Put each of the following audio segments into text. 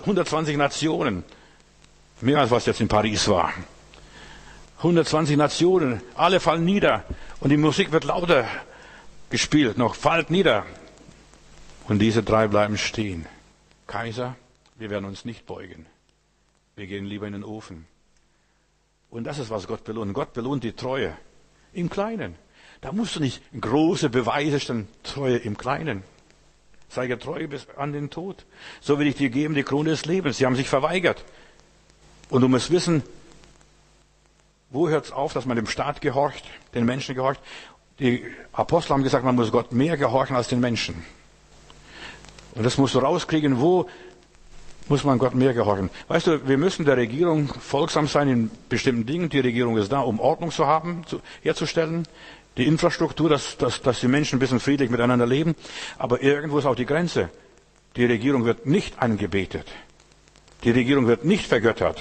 120 Nationen. Mehr als was jetzt in Paris war. 120 Nationen, alle fallen nieder. Und die Musik wird lauter gespielt, noch fallt nieder. Und diese drei bleiben stehen. Kaiser, wir werden uns nicht beugen. Wir gehen lieber in den Ofen. Und das ist, was Gott belohnt. Gott belohnt die Treue im Kleinen. Da musst du nicht große Beweise stellen. Treue im Kleinen. Sei getreu bis an den Tod. So will ich dir geben die Krone des Lebens. Sie haben sich verweigert. Und du musst wissen, wo hört es auf, dass man dem Staat gehorcht, den Menschen gehorcht? Die Apostel haben gesagt, man muss Gott mehr gehorchen als den Menschen. Und das musst du rauskriegen, wo muss man Gott mehr gehorchen. Weißt du, wir müssen der Regierung folgsam sein in bestimmten Dingen. Die Regierung ist da, um Ordnung zu haben, herzustellen. Die Infrastruktur, dass die Menschen ein bisschen friedlich miteinander leben. Aber irgendwo ist auch die Grenze. Die Regierung wird nicht angebetet. Die Regierung wird nicht vergöttert.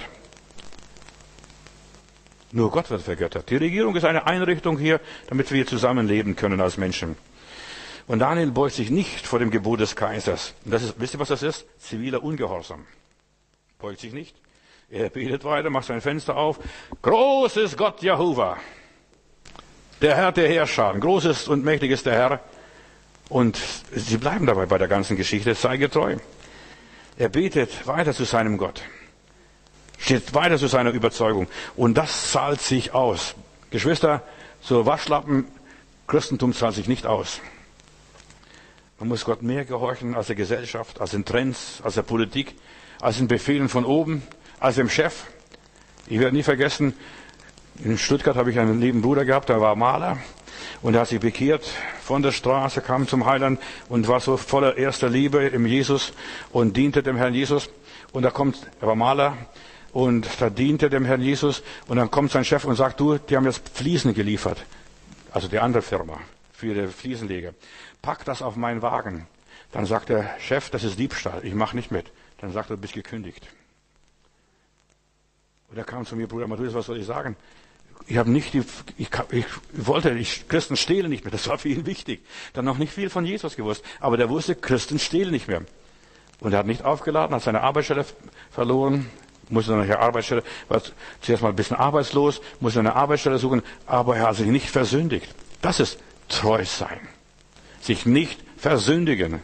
Nur Gott wird vergöttert. Die Regierung ist eine Einrichtung hier, damit wir zusammenleben können als Menschen. Und Daniel beugt sich nicht vor dem Gebot des Kaisers. Und das ist, wisst ihr, was das ist? Ziviler Ungehorsam. Beugt sich nicht. Er betet weiter, macht sein Fenster auf. Groß ist Gott Jehova. Der Herr der Herrscher. Groß ist und mächtig ist der Herr. Und sie bleiben dabei bei der ganzen Geschichte. Sei getreu. Er betet weiter zu seinem Gott. Steht weiter zu seiner Überzeugung. Und das zahlt sich aus. Geschwister, so Waschlappen, Christentum zahlt sich nicht aus. Man muss Gott mehr gehorchen als der Gesellschaft, als den Trends, als der Politik, als den Befehlen von oben, als dem Chef. Ich werde nie vergessen, in Stuttgart habe ich einen lieben Bruder gehabt, der war Maler. Und er hat sich bekehrt von der Straße, kam zum Heiland und war so voller erster Liebe im Jesus und diente dem Herrn Jesus. Und er war Maler und da diente dem Herrn Jesus. Und dann kommt sein Chef und sagt, du, die haben jetzt Fliesen geliefert. Also die andere Firma für ihre Fliesenleger. Pack das auf meinen Wagen. Dann sagt der Chef, das ist Diebstahl, ich mache nicht mit. Dann sagt er, du bist gekündigt. Und er kam zu mir, Bruder Matthäus, was soll ich sagen? Ich habe nicht Christen stehlen nicht mehr. Das war für ihn wichtig. Dann noch nicht viel von Jesus gewusst. Aber der wusste, Christen stehlen nicht mehr. Und er hat nicht aufgeladen, hat seine Arbeitsstelle verloren, musste dann nachher Arbeitsstelle, war zuerst mal ein bisschen arbeitslos, musste eine Arbeitsstelle suchen, aber er hat sich nicht versündigt. Das ist treu sein. Sich nicht versündigen.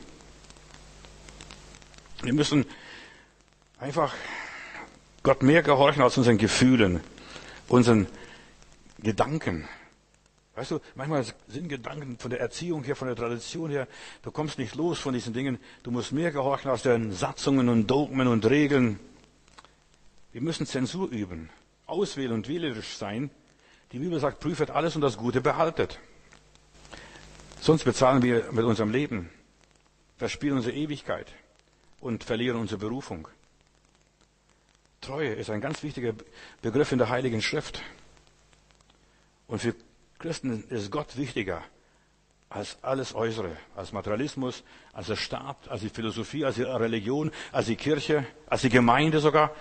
Wir müssen einfach Gott mehr gehorchen als unseren Gefühlen, unseren Gedanken. Weißt du, manchmal sind Gedanken von der Erziehung her, von der Tradition her, du kommst nicht los von diesen Dingen. Du musst mehr gehorchen als den Satzungen und Dogmen und Regeln. Wir müssen Zensur üben, auswählen und wählerisch sein. Die Bibel sagt, prüfet alles und das Gute behaltet. Sonst bezahlen wir mit unserem Leben, verspielen unsere Ewigkeit und verlieren unsere Berufung. Treue ist ein ganz wichtiger Begriff in der Heiligen Schrift. Und für Christen ist Gott wichtiger als alles Äußere, als Materialismus, als der Staat, als die Philosophie, als die Religion, als die Kirche, als die Gemeinde sogar.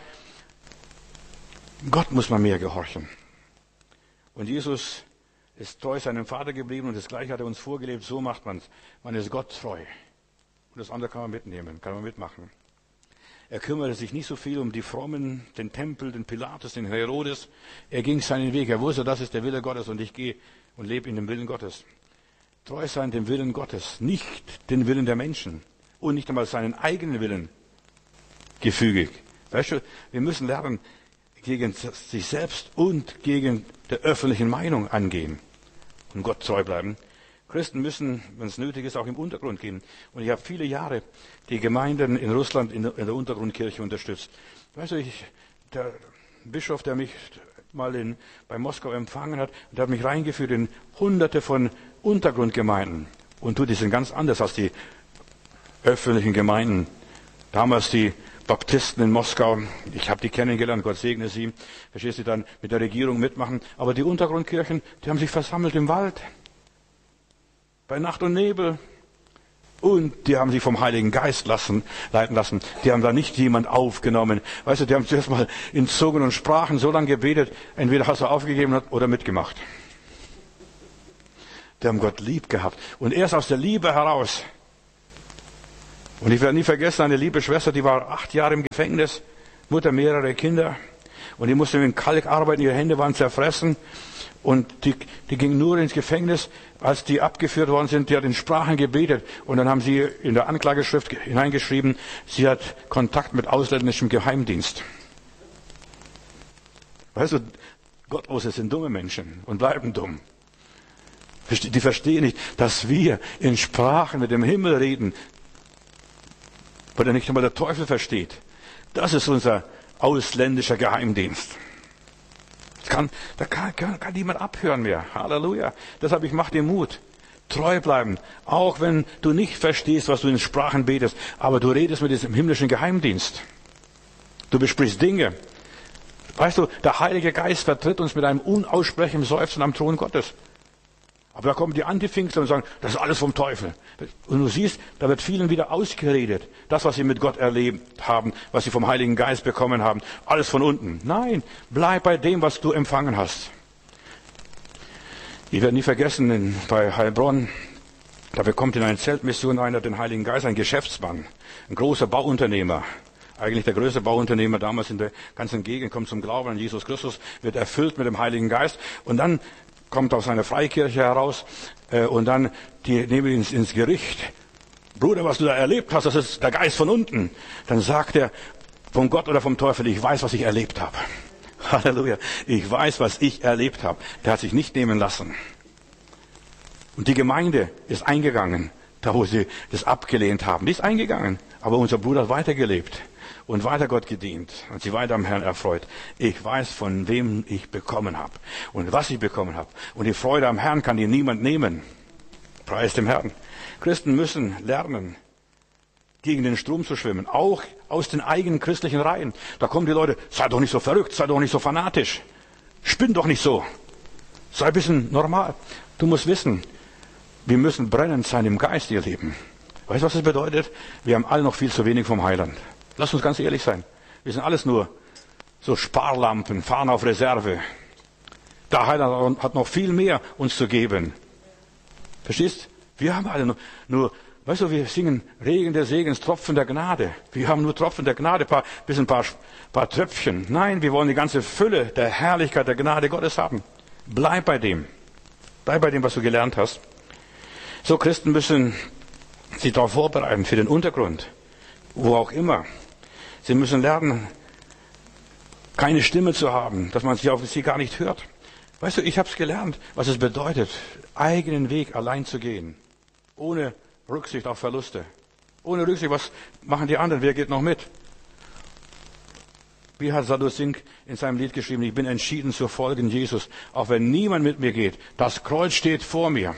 Gott muss man mehr gehorchen. Und Jesus ist treu seinem Vater geblieben und das Gleiche hat er uns vorgelebt. So macht man es. Man ist Gott treu. Und das andere kann man mitnehmen, kann man mitmachen. Er kümmerte sich nicht so viel um die Frommen, den Tempel, den Pilatus, den Herodes. Er ging seinen Weg. Er wusste, das ist der Wille Gottes und ich gehe und lebe in dem Willen Gottes. Treu sein dem Willen Gottes, nicht den Willen der Menschen und nicht einmal seinen eigenen Willen gefügig. Weißt du, wir müssen lernen, gegen sich selbst und gegen der öffentlichen Meinung angehen und Gott treu bleiben. Christen müssen, wenn es nötig ist, auch im Untergrund gehen. Und ich habe viele Jahre die Gemeinden in Russland in der Untergrundkirche unterstützt. Weißt du, der Bischof, der mich mal bei Moskau empfangen hat, der hat mich reingeführt in Hunderte von Untergrundgemeinden. Und die sind ganz anders als die öffentlichen Gemeinden. Damals die Baptisten in Moskau, ich habe die kennengelernt, Gott segne sie, verstehst du, dann mit der Regierung mitmachen. Aber die Untergrundkirchen, die haben sich versammelt im Wald, bei Nacht und Nebel. Und die haben sich vom Heiligen Geist leiten lassen. Die haben da nicht jemand aufgenommen. Weißt du, die haben zuerst mal in Zungen und Sprachen so lange gebetet, entweder hast du aufgegeben oder mitgemacht. Die haben Gott lieb gehabt. Und erst aus der Liebe heraus Und ich werde nie vergessen, eine liebe Schwester, die war 8 Jahre im Gefängnis, Mutter mehrerer Kinder. Und die musste mit Kalk arbeiten, ihre Hände waren zerfressen. Und die ging nur ins Gefängnis, als die abgeführt worden sind, die hat in Sprachen gebetet. Und dann haben sie in der Anklageschrift hineingeschrieben, sie hat Kontakt mit ausländischem Geheimdienst. Weißt du, Gottlose sind dumme Menschen und bleiben dumm. Die verstehen nicht, dass wir in Sprachen mit dem Himmel reden, weil er nicht einmal der Teufel versteht. Das ist unser ausländischer Geheimdienst. Da kann niemand abhören mehr. Halleluja. Deshalb, ich mache dir Mut. Treu bleiben. Auch wenn du nicht verstehst, was du in Sprachen betest, aber du redest mit diesem himmlischen Geheimdienst. Du besprichst Dinge. Weißt du, der Heilige Geist vertritt uns mit einem unaussprechlichen Seufzen am Thron Gottes. Aber da kommen die Antiphingster und sagen, das ist alles vom Teufel. Und du siehst, da wird vielen wieder ausgeredet. Das, was sie mit Gott erlebt haben, was sie vom Heiligen Geist bekommen haben, alles von unten. Nein, bleib bei dem, was du empfangen hast. Ich werde nie vergessen, bei Heilbronn, da bekommt in einer Zeltmission einer den Heiligen Geist, ein Geschäftsmann, ein großer Bauunternehmer. Eigentlich der größte Bauunternehmer damals in der ganzen Gegend, kommt zum Glauben an Jesus Christus, wird erfüllt mit dem Heiligen Geist und dann kommt aus einer Freikirche heraus und dann die nehmen ihn ins Gericht. Bruder, was du da erlebt hast, das ist der Geist von unten. Dann sagt er, von Gott oder vom Teufel, ich weiß, was ich erlebt habe. Halleluja, ich weiß, was ich erlebt habe. Der hat sich nicht nehmen lassen. Und die Gemeinde ist eingegangen, da wo sie das abgelehnt haben. Die ist eingegangen, aber unser Bruder hat weitergelebt. Und weiter Gott gedient und sie weiter am Herrn erfreut. Ich weiß, von wem ich bekommen habe und was ich bekommen habe. Und die Freude am Herrn kann dir niemand nehmen. Preis dem Herrn. Christen müssen lernen, gegen den Strom zu schwimmen, auch aus den eigenen christlichen Reihen. Da kommen die Leute, sei doch nicht so verrückt, sei doch nicht so fanatisch, spinn doch nicht so, sei ein bisschen normal. Du musst wissen, wir müssen brennend sein im Geist, ihr Lieben. Weißt du, was das bedeutet? Wir haben alle noch viel zu wenig vom Heiland. Lass uns ganz ehrlich sein. Wir sind alles nur so Sparlampen, fahren auf Reserve. Der Heiland hat noch viel mehr uns zu geben. Verstehst? Wir haben alle nur, weißt du, wir singen Regen der Segens, Tropfen der Gnade. Wir haben nur Tropfen der Gnade, ein paar Tröpfchen. Nein, wir wollen die ganze Fülle der Herrlichkeit, der Gnade Gottes haben. Bleib bei dem. Bleib bei dem, was du gelernt hast. So, Christen müssen sich darauf vorbereiten, für den Untergrund. Wo auch immer. Sie müssen lernen, keine Stimme zu haben, dass man sich auf sie gar nicht hört. Weißt du, ich habe es gelernt, was es bedeutet, eigenen Weg allein zu gehen. Ohne Rücksicht auf Verluste. Ohne Rücksicht, was machen die anderen, wer geht noch mit? Wie hat Sadhu Singh in seinem Lied geschrieben, ich bin entschieden zu folgen Jesus, auch wenn niemand mit mir geht. Das Kreuz steht vor mir.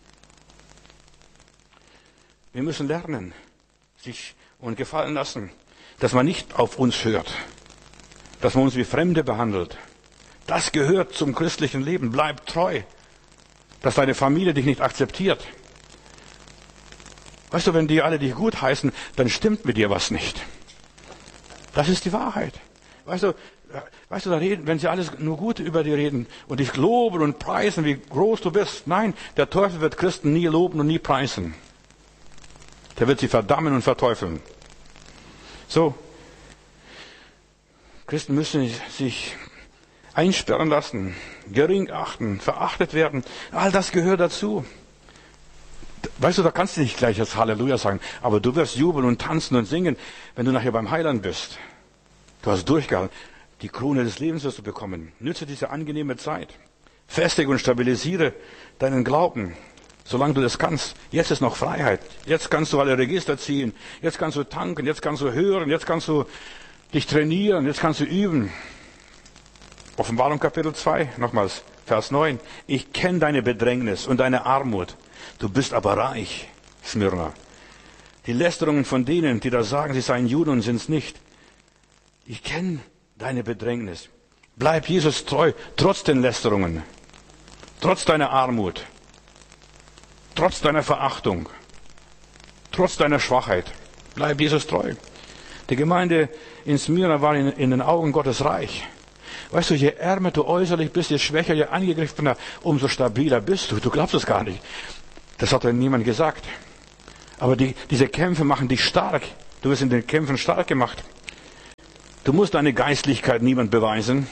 Wir müssen lernen, sich und gefallen lassen, dass man nicht auf uns hört, dass man uns wie Fremde behandelt. Das gehört zum christlichen Leben. Bleib treu, dass deine Familie dich nicht akzeptiert. Weißt du, wenn die alle dich gut heißen, dann stimmt mit dir was nicht. Das ist die Wahrheit. Weißt du, da reden, wenn sie alles nur gut über dir reden und dich loben und preisen, wie groß du bist. Nein, der Teufel wird Christen nie loben und nie preisen. Der wird sie verdammen und verteufeln. So, Christen müssen sich einsperren lassen, gering achten, verachtet werden. All das gehört dazu. Weißt du, da kannst du nicht gleich das Halleluja sagen, aber du wirst jubeln und tanzen und singen, wenn du nachher beim Heiland bist. Du hast durchgehalten. Die Krone des Lebens wirst du bekommen. Nütze diese angenehme Zeit. Festige und stabilisiere deinen Glauben, solange du das kannst. Jetzt ist noch Freiheit. Jetzt kannst du alle Register ziehen. Jetzt kannst du tanken. Jetzt kannst du hören. Jetzt kannst du dich trainieren. Jetzt kannst du üben. Offenbarung Kapitel 2, nochmals, Vers 9. Ich kenne deine Bedrängnis und deine Armut. Du bist aber reich, Smyrna. Die Lästerungen von denen, die da sagen, sie seien Juden und sind's nicht. Ich kenne deine Bedrängnis. Bleib Jesus treu, trotz den Lästerungen, trotz deiner Armut, trotz deiner Verachtung, trotz deiner Schwachheit. Bleib Jesus treu. Die Gemeinde in Smyrna war in den Augen Gottes reich. Weißt du, je ärmer du äußerlich bist, je schwächer, je angegriffener, umso stabiler bist du. Du glaubst es gar nicht. Das hat ja niemand gesagt. Aber diese Kämpfe machen dich stark. Du wirst in den Kämpfen stark gemacht. Du musst deine Geistlichkeit niemand beweisen.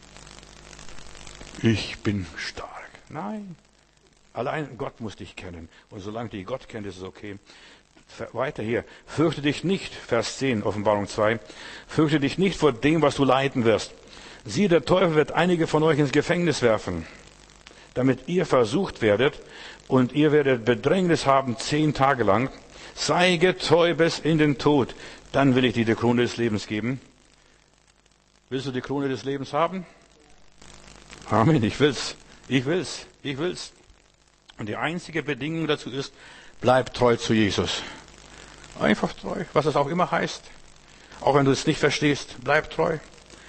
Ich bin stark. Nein. Allein Gott muss dich kennen. Und solange dich Gott kennt, ist es okay. Weiter hier. Fürchte dich nicht, Vers 10, Offenbarung 2. Fürchte dich nicht vor dem, was du leiden wirst. Siehe, der Teufel wird einige von euch ins Gefängnis werfen, damit ihr versucht werdet, und ihr werdet Bedrängnis haben 10 Tage lang. Sei getreu bis in den Tod, dann will ich dir die Krone des Lebens geben. Willst du die Krone des Lebens haben? Amen, ich will's. Ich will's. Ich will's. Und die einzige Bedingung dazu ist, bleib treu zu Jesus. Einfach treu, was es auch immer heißt. Auch wenn du es nicht verstehst, bleib treu.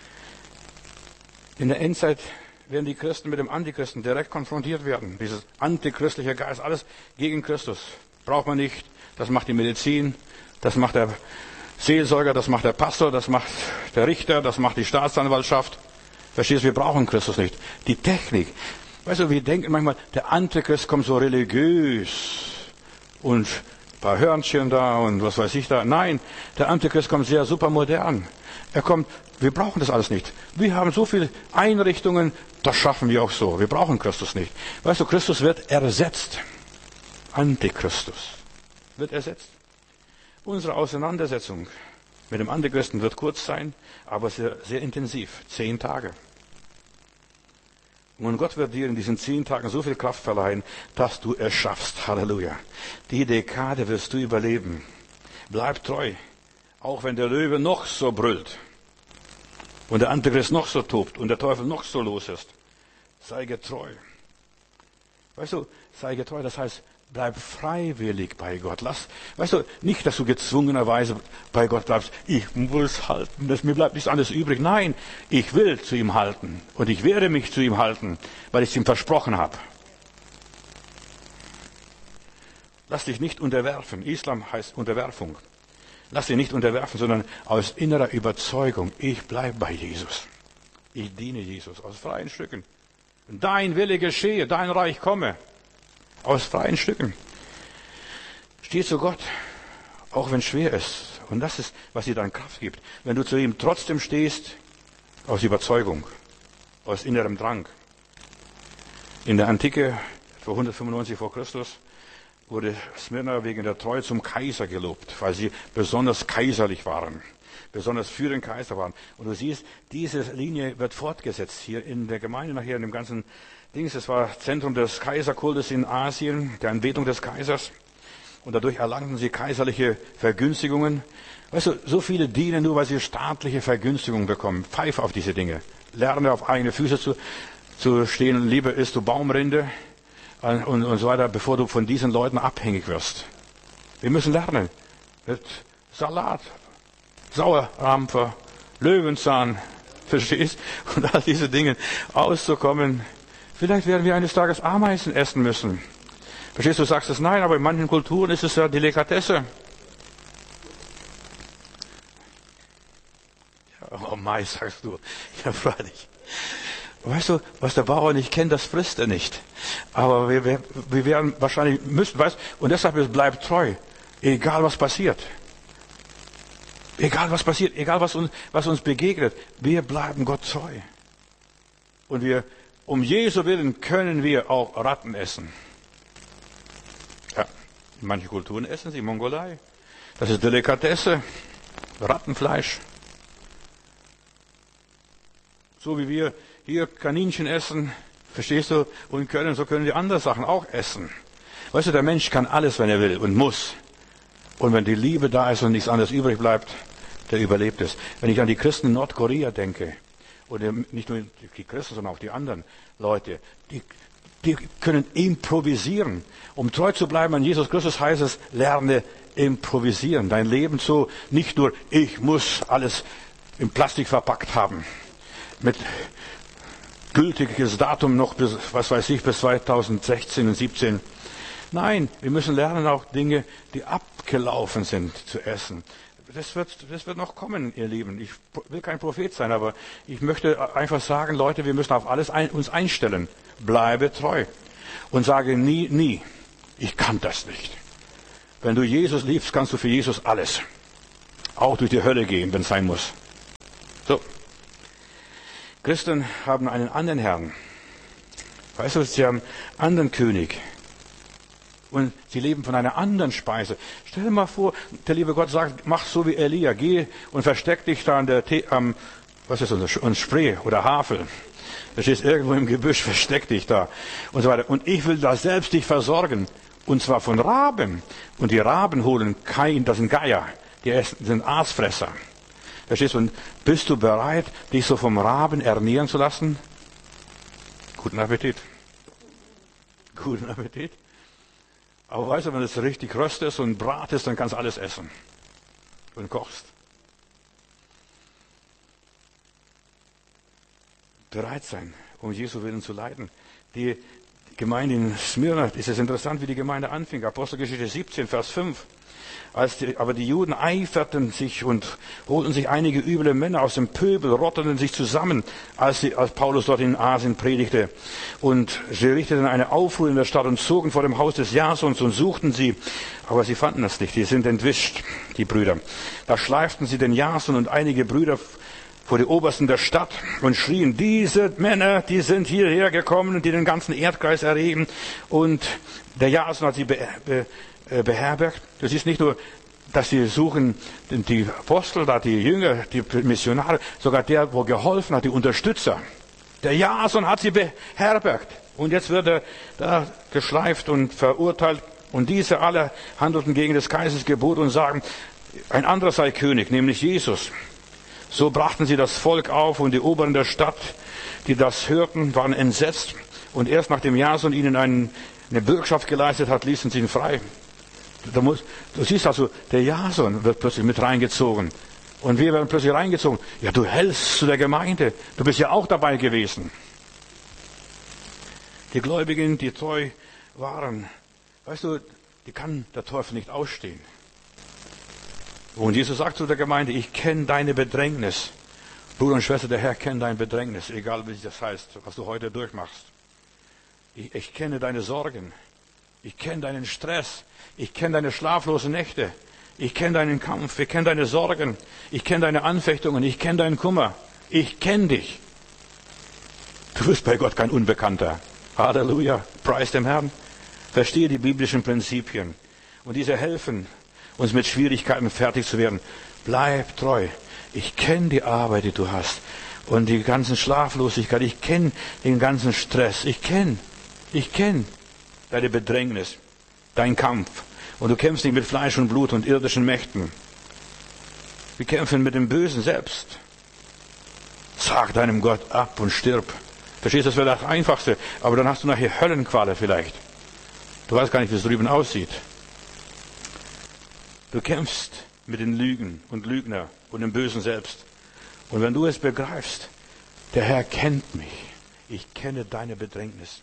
In der Endzeit werden die Christen mit dem Antichristen direkt konfrontiert werden. Dieses antichristliche Geist, alles gegen Christus. Braucht man nicht. Das macht die Medizin, das macht der Seelsorger, das macht der Pastor, das macht der Richter, das macht die Staatsanwaltschaft. Verstehst du, wir brauchen Christus nicht. Die Technik. Weißt du, wir denken manchmal, der Antichrist kommt so religiös und ein paar Hörnchen da und was weiß ich da. Nein, der Antichrist kommt sehr super modern. Er kommt, wir brauchen das alles nicht. Wir haben so viele Einrichtungen, das schaffen wir auch so. Wir brauchen Christus nicht. Weißt du, Christus wird ersetzt. Antichristus wird ersetzt. Unsere Auseinandersetzung mit dem Antichristen wird kurz sein, aber sehr, sehr intensiv. 10 Tage. Und Gott wird dir in diesen 10 Tagen so viel Kraft verleihen, dass du es schaffst. Halleluja. Die Dekade wirst du überleben. Bleib treu. Auch wenn der Löwe noch so brüllt. Und der Antichrist noch so tobt. Und der Teufel noch so los ist. Sei getreu. Weißt du, sei getreu, das heißt, bleib freiwillig bei Gott. Weißt du, nicht, dass du gezwungenerweise bei Gott bleibst. Ich muss halten, mir bleibt nichts anderes übrig. Nein, ich will zu ihm halten. Und ich werde mich zu ihm halten, weil ich es ihm versprochen habe. Lass dich nicht unterwerfen. Islam heißt Unterwerfung. Lass dich nicht unterwerfen, sondern aus innerer Überzeugung. Ich bleibe bei Jesus. Ich diene Jesus aus freien Stücken. Dein Wille geschehe, dein Reich komme. Aus freien Stücken. Steh zu Gott, auch wenn es schwer ist. Und das ist, was dir dann Kraft gibt. Wenn du zu ihm trotzdem stehst, aus Überzeugung, aus innerem Drang. In der Antike, vor 195 vor Christus, wurde Smyrna wegen der Treue zum Kaiser gelobt, weil sie besonders kaiserlich waren, besonders für den Kaiser waren. Und du siehst, diese Linie wird fortgesetzt hier in der Gemeinde, nachher in dem ganzen Dings. Es war Zentrum des Kaiserkultes in Asien, der Anbetung des Kaisers. Und dadurch erlangten sie kaiserliche Vergünstigungen. Weißt du, so viele dienen nur, weil sie staatliche Vergünstigungen bekommen. Pfeife auf diese Dinge. Lerne auf eigene Füße zu stehen. Lieber isst du Baumrinde und so weiter, bevor du von diesen Leuten abhängig wirst. Wir müssen lernen. Mit Salat, Sauerrampfer, Löwenzahn, verstehst? Und all diese Dinge auszukommen. Vielleicht werden wir eines Tages Ameisen essen müssen. Verstehst du, du sagst es nein, aber in manchen Kulturen ist es ja Delikatesse. Ja, oh Mais, sagst du. Ja, freilich. Weißt du, was der Bauer nicht kennt, das frisst er nicht. Aber wir werden wahrscheinlich müssen, weißt du, und deshalb bleibt treu. Egal was passiert. Egal was passiert, egal was uns begegnet. Wir bleiben Gott treu. Und um Jesu Willen können wir auch Ratten essen. Ja, in manchen Kulturen essen sie Mongolei. Das ist Delikatesse, Rattenfleisch. So wie wir hier Kaninchen essen, verstehst du, und können, so können die andere Sachen auch essen. Weißt du, der Mensch kann alles, wenn er will und muss. Und wenn die Liebe da ist und nichts anderes übrig bleibt, der überlebt es. Wenn ich an die Christen in Nordkorea denke, und nicht nur die Christen, sondern auch die anderen Leute, die können improvisieren. Um treu zu bleiben an Jesus Christus heißt es, lerne improvisieren. Dein Leben so, nicht nur, ich muss alles in Plastik verpackt haben. Mit gültiges Datum noch bis, was weiß ich, bis 2016 und 17. Nein, wir müssen lernen auch Dinge, die abgelaufen sind, zu essen. Das wird noch kommen, ihr Lieben. Ich will kein Prophet sein, aber ich möchte einfach sagen, Leute, wir müssen auf alles uns einstellen. Bleibe treu. Und sage nie, ich kann das nicht. Wenn du Jesus liebst, kannst du für Jesus alles. Auch durch die Hölle gehen, wenn es sein muss. So. Christen haben einen anderen Herrn. Weißt du, sie haben einen anderen König. Und sie leben von einer anderen Speise. Stell dir mal vor, der liebe Gott sagt, mach so wie Elia, geh und versteck dich da an Spree oder Havel. Da stehst irgendwo im Gebüsch, versteck dich da und so weiter. Und ich will da selbst dich versorgen. Und zwar von Raben. Und die Raben holen das sind Geier. Die sind Aasfresser. Verstehst du? Und bist du bereit, dich so vom Raben ernähren zu lassen? Guten Appetit. Guten Appetit. Aber weißt du, wenn es richtig röstest und bratest, dann kannst du alles essen. Und kochst. Bereit sein, um Jesu Willen zu leiden. Die Gemeinde in Smyrna, ist es interessant, wie die Gemeinde anfing. Apostelgeschichte 17, Vers 5. Aber die Juden eiferten sich und holten sich einige üble Männer aus dem Pöbel, rotteten sich zusammen, als Paulus dort in Asien predigte. Und sie richteten eine Aufruhr in der Stadt und zogen vor dem Haus des Jasons und suchten sie. Aber sie fanden es nicht. Die sind entwischt, die Brüder. Da schleiften sie den Jason und einige Brüder vor die Obersten der Stadt und schrien, diese Männer, die sind hierher gekommen, die den ganzen Erdkreis erregen. Und der Jason hat sie beherbergt. Das ist nicht nur, dass sie suchen, die Apostel, da die Jünger, die Missionare, sogar der, wo geholfen hat, die Unterstützer. Der Jason hat sie beherbergt. Und jetzt wird er da geschleift und verurteilt. Und diese alle handelten gegen des Kaisers Gebot und sagen, ein anderer sei König, nämlich Jesus. So brachten sie das Volk auf und die Oberen der Stadt, die das hörten, waren entsetzt. Und erst nachdem Jason ihnen eine Bürgschaft geleistet hat, ließen sie ihn frei. Du siehst also, der Jason wird plötzlich mit reingezogen. Und wir werden plötzlich reingezogen. Ja, du hältst zu der Gemeinde. Du bist ja auch dabei gewesen. Die Gläubigen, die treu waren, weißt du, die kann der Teufel nicht ausstehen. Und Jesus sagt zu der Gemeinde, ich kenne deine Bedrängnis. Bruder und Schwester, der Herr kennt dein Bedrängnis, egal wie das heißt, was du heute durchmachst. Ich kenne deine Sorgen. Ich kenne deinen Stress. Ich kenne deine schlaflosen Nächte. Ich kenne deinen Kampf. Ich kenne deine Sorgen. Ich kenne deine Anfechtungen. Ich kenne deinen Kummer. Ich kenne dich. Du bist bei Gott kein Unbekannter. Halleluja. Preis dem Herrn. Verstehe die biblischen Prinzipien. Und diese helfen, uns mit Schwierigkeiten fertig zu werden. Bleib treu. Ich kenne die Arbeit, die du hast. Und die ganzen Schlaflosigkeit. Ich kenne den ganzen Stress. Ich kenne deine Bedrängnis, dein Kampf. Und du kämpfst nicht mit Fleisch und Blut und irdischen Mächten. Wir kämpfen mit dem Bösen selbst. Sag deinem Gott ab und stirb. Verstehst du, das wäre das Einfachste. Aber dann hast du nachher Höllenqualen vielleicht. Du weißt gar nicht, wie es drüben aussieht. Du kämpfst mit den Lügen und Lügner und dem Bösen selbst. Und wenn du es begreifst, der Herr kennt mich. Ich kenne deine Bedrängnis.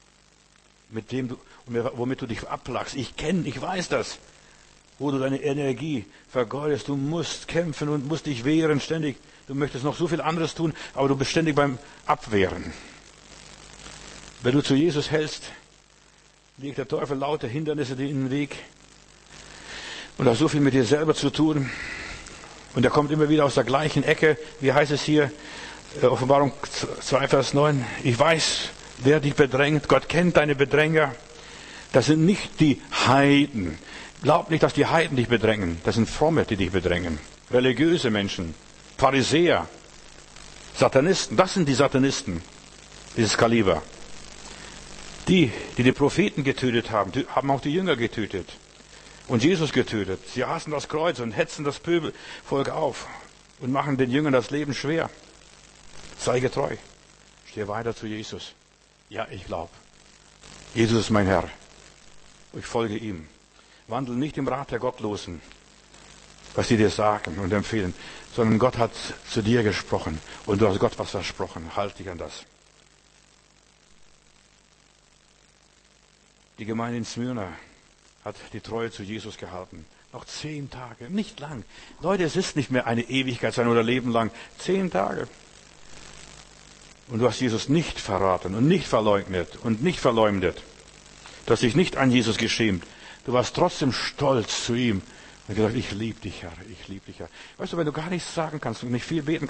Womit du dich ablachst. Ich weiß das. Wo du deine Energie vergeudest. Du musst kämpfen und musst dich wehren ständig. Du möchtest noch so viel anderes tun, aber du bist ständig beim Abwehren. Wenn du zu Jesus hältst, legt der Teufel lauter Hindernisse dir in den Weg. Und hat so viel mit dir selber zu tun. Und er kommt immer wieder aus der gleichen Ecke. Wie heißt es hier? Offenbarung 2, Vers 9. Ich weiß, wer dich bedrängt. Gott kennt deine Bedränger. Das sind nicht die Heiden. Glaub nicht, dass die Heiden dich bedrängen. Das sind Fromme, die dich bedrängen. Religiöse Menschen. Pharisäer. Satanisten. Das sind die Satanisten. Dieses Kaliber. Die Propheten getötet haben, die haben auch die Jünger getötet. Und Jesus getötet. Sie hassen das Kreuz und hetzen das Pöbelvolk auf. Und machen den Jüngern das Leben schwer. Sei getreu. Steh weiter zu Jesus. Ja, ich glaube. Jesus ist mein Herr. Ich folge ihm. Wandel nicht im Rat der Gottlosen, was sie dir sagen und empfehlen, sondern Gott hat zu dir gesprochen und du hast Gott was versprochen. Halt dich an das. Die Gemeinde in Smyrna hat die Treue zu Jesus gehalten. Noch 10 Tage, nicht lang. Leute, es ist nicht mehr eine Ewigkeit sein oder Leben lang. 10 Tage. Und du hast Jesus nicht verraten und nicht verleugnet und nicht verleumdet. Du hast dich nicht an Jesus geschämt. Du warst trotzdem stolz zu ihm und gesagt, ich liebe dich, Herr, ich liebe dich, Herr. Weißt du, wenn du gar nichts sagen kannst und nicht viel beten